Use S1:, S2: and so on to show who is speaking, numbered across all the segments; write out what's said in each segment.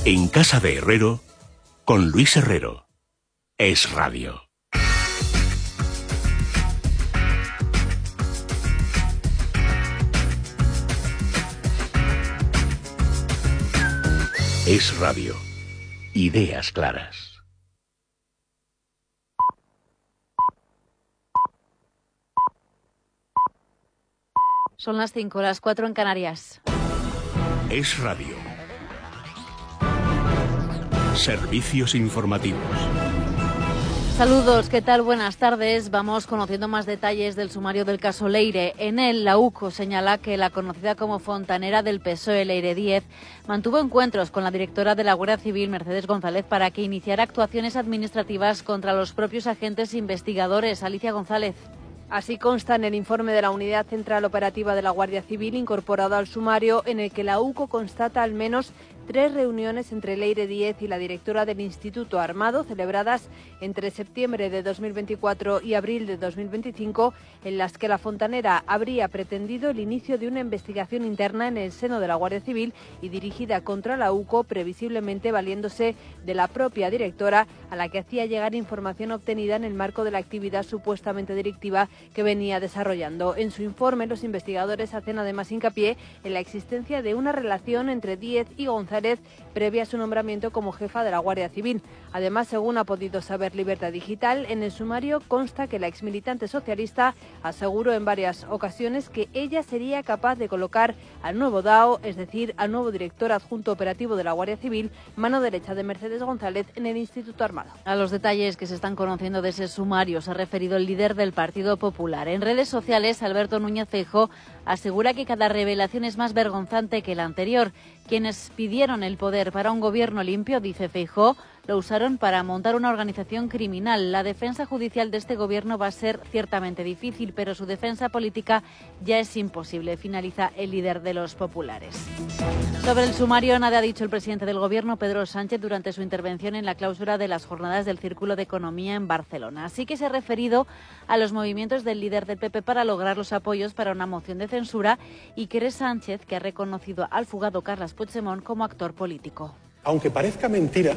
S1: En casa de Herrero, con Luis Herrero. Es Radio. Es Radio. Ideas claras.
S2: Son las 5, las 4 en Canarias.
S1: Es Radio. Servicios informativos.
S2: Saludos, ¿qué tal? Buenas tardes. Vamos conociendo más detalles del sumario del caso Leire. En él, la UCO señala que la conocida como fontanera del PSOE, Leire Díez, mantuvo encuentros con la directora de la Guardia Civil, Mercedes González, para que iniciara actuaciones administrativas contra los propios agentes investigadores. Alicia González.
S3: Así consta en el informe de la Unidad Central Operativa de la Guardia Civil incorporado al sumario, en el que la UCO constata al menos 3 reuniones entre Leire Díez y la directora del Instituto Armado, celebradas entre septiembre de 2024 y abril de 2025, en las que la fontanera habría pretendido el inicio de una investigación interna en el seno de la Guardia Civil y dirigida contra la UCO, previsiblemente valiéndose de la propia directora, a la que hacía llegar información obtenida en el marco de la actividad supuestamente delictiva que venía desarrollando. En su informe, los investigadores hacen además hincapié en la existencia de una relación entre Díez y González previa a su nombramiento como jefa de la Guardia Civil. Además, según ha podido saber Libertad Digital, en el sumario consta que la exmilitante socialista aseguró en varias ocasiones que ella sería capaz de colocar al nuevo DAO, es decir, al nuevo director adjunto operativo de la Guardia Civil, mano derecha de Mercedes González en el Instituto Armado.
S2: A los detalles que se están conociendo de ese sumario se ha referido el líder del Partido Popular. En redes sociales, Alberto Núñez Feijóo asegura que cada revelación es más vergonzante que la anterior. Quienes pidieron el poder para un gobierno limpio, dice Feijóo, lo usaron para montar una organización criminal. La defensa judicial de este gobierno va a ser ciertamente difícil, pero su defensa política ya es imposible, finaliza el líder de los populares. Sobre el sumario, nada ha dicho el presidente del gobierno, Pedro Sánchez, durante su intervención en la clausura de las jornadas del Círculo de Economía en Barcelona. Así que se ha referido a los movimientos del líder del PP para lograr los apoyos para una moción de censura y que eres Sánchez, que ha reconocido al fugado Carles Puigdemont como actor político.
S4: Aunque parezca mentira,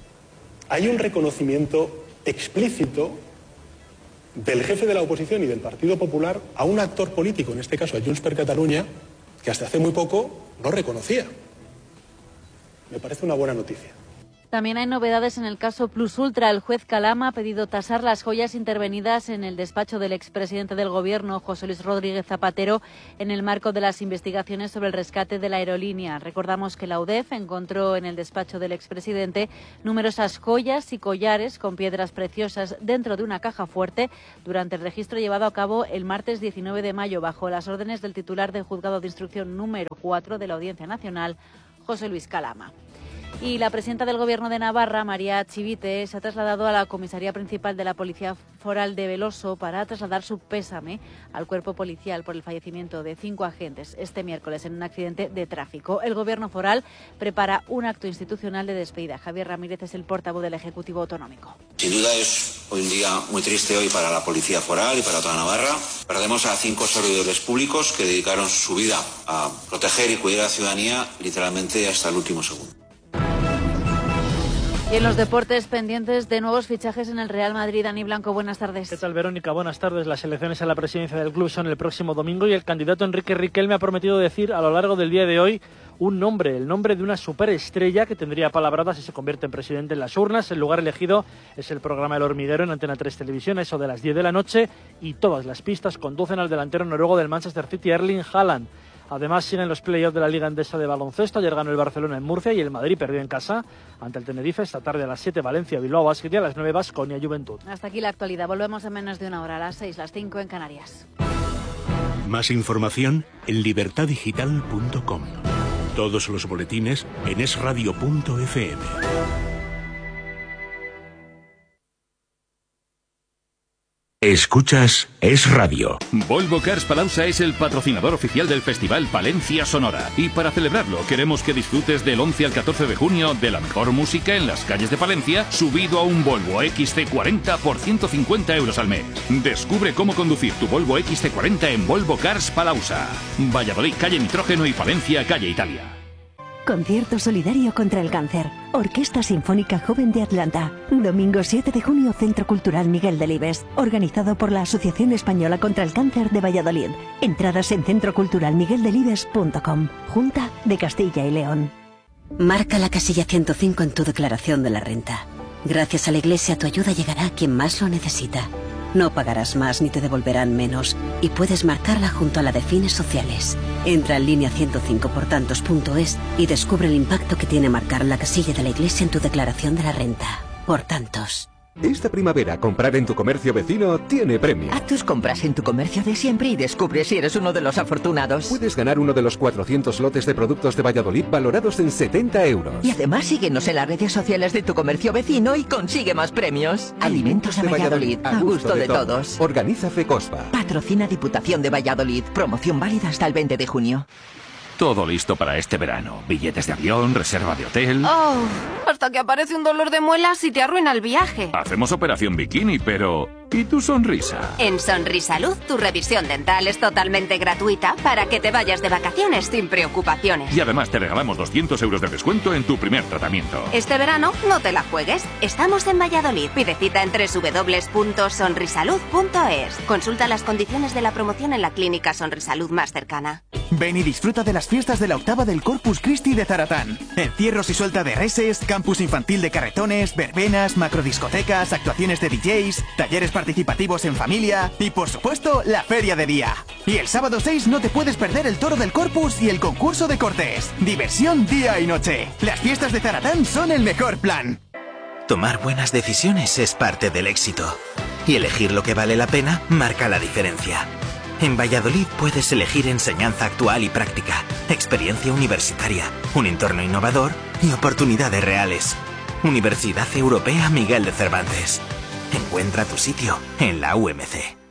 S4: hay un reconocimiento explícito del jefe de la oposición y del Partido Popular a un actor político, en este caso a Junts per Catalunya, que hasta hace muy poco no reconocía. Me parece una buena noticia.
S2: También hay novedades en el caso Plus Ultra. El juez Calama ha pedido tasar las joyas intervenidas en el despacho del expresidente del Gobierno, José Luis Rodríguez Zapatero, en el marco de las investigaciones sobre el rescate de la aerolínea. Recordamos que la UDEF encontró en el despacho del expresidente numerosas joyas y collares con piedras preciosas dentro de una caja fuerte durante el registro llevado a cabo el martes 19 de mayo bajo las órdenes del titular del Juzgado de Instrucción número 4 de la Audiencia Nacional, José Luis Calama. Y la presidenta del Gobierno de Navarra, María Chivite, se ha trasladado a la comisaría principal de la Policía Foral de Veloso para trasladar su pésame al cuerpo policial por el fallecimiento de 5 agentes este miércoles en un accidente de tráfico. El Gobierno foral prepara un acto institucional de despedida. Javier Ramírez es el portavoz del Ejecutivo Autonómico.
S5: Sin duda es hoy un día muy triste hoy para la Policía Foral y para toda Navarra. Perdemos a 5 servidores públicos que dedicaron su vida a proteger y cuidar a la ciudadanía literalmente hasta el último segundo.
S2: Y en los deportes, pendientes de nuevos fichajes en el Real Madrid. Dani Blanco, buenas tardes.
S6: ¿Qué tal, Verónica? Buenas tardes. Las elecciones a la presidencia del club son el próximo domingo y el candidato Enrique Riquelme ha prometido decir a lo largo del día de hoy un nombre, el nombre de una superestrella que tendría palabrada si se convierte en presidente en las urnas. El lugar elegido es el programa El Hormiguero en Antena 3 Televisión, eso de las 10 de la noche, y todas las pistas conducen al delantero noruego del Manchester City, Erling Haaland. Además, siguen los playoffs de la Liga Endesa de baloncesto. Ayer ganó el Barcelona en Murcia y el Madrid perdió en casa ante el Tenerife. Esta tarde a las 7 Valencia, Bilbao Basket y a las 9 Baskonia Juventud.
S2: Hasta aquí la actualidad. Volvemos en menos de una hora, a las 6, las 5 en Canarias.
S1: Más información en libertadigital.com. Todos los boletines en esradio.fm. Escuchas Es Radio.
S7: Volvo Cars Palauza es el patrocinador oficial del Festival Palencia Sonora. Y para celebrarlo, queremos que disfrutes del 11 al 14 de junio de la mejor música en las calles de Palencia, subido a un Volvo XC40 por 150 euros al mes. Descubre cómo conducir tu Volvo XC40 en Volvo Cars Palauza. Valladolid, calle Nitrógeno y Palencia, calle Italia.
S8: Concierto solidario contra el cáncer. Orquesta Sinfónica Joven de Atlanta. Domingo 7 de junio, Centro Cultural Miguel Delibes. Organizado por la Asociación Española contra el Cáncer de Valladolid. Entradas en centroculturalmigueldelibes.com. Junta de Castilla y León.
S9: Marca la casilla 105 en tu declaración de la renta. Gracias a la Iglesia, tu ayuda llegará a quien más lo necesita. No pagarás más ni te devolverán menos. Y puedes marcarla junto a la de fines sociales. Entra en línea 105portantos.es y descubre el impacto que tiene marcar la casilla de la Iglesia en tu declaración de la renta. Por tantos.
S10: Esta primavera, comprar en tu comercio vecino tiene premio.
S11: Haz tus compras en tu comercio de siempre y descubre si eres uno de los afortunados.
S10: Puedes ganar uno de los 400 lotes de productos de Valladolid valorados en 70 euros.
S11: Y además síguenos en las redes sociales de tu comercio vecino y consigue más premios. Alimentos de Valladolid, a gusto de todos.
S10: Organiza FECOSPA.
S11: Patrocina Diputación de Valladolid. Promoción válida hasta el 20 de junio.
S7: Todo listo para este verano. Billetes de avión, reserva de hotel.
S12: Oh, hasta que aparece un dolor de muelas y te arruina el viaje.
S7: Hacemos operación bikini, pero... ¿y tu sonrisa?
S13: En Sonrisalud, tu revisión dental es totalmente gratuita para que te vayas de vacaciones sin preocupaciones.
S7: Y además te regalamos 200 euros de descuento en tu primer tratamiento.
S13: Este verano no te la juegues. Estamos en Valladolid. Pide cita en www.sonrisalud.es. Consulta las condiciones de la promoción en la clínica Sonrisalud más cercana.
S14: Ven y disfruta de las fiestas de la octava del Corpus Christi de Zaratán. Encierros y suelta de reses, campus infantil de carretones, verbenas, macrodiscotecas, actuaciones de DJs, talleres participativos en familia y, por supuesto, la feria de día. Y el sábado 6 no te puedes perder el toro del Corpus y el concurso de cortes. Diversión día y noche. Las fiestas de Zaratán son el mejor plan.
S15: Tomar buenas decisiones es parte del éxito. Y elegir lo que vale la pena marca la diferencia. En Valladolid puedes elegir enseñanza actual y práctica, experiencia universitaria, un entorno innovador y oportunidades reales. Universidad Europea Miguel de Cervantes. Encuentra tu sitio en la UMC.